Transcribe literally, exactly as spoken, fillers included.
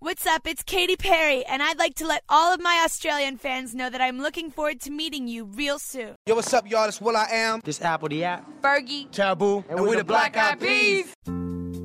What's up? It's Katy Perry, and I'd like to let all of my Australian fans know that I'm looking forward to meeting you real soon. Yo, what's up, y'all? It's Will I Am. This Apple the App. Fergie. Taboo. And, and we're the Black Eyed Peas.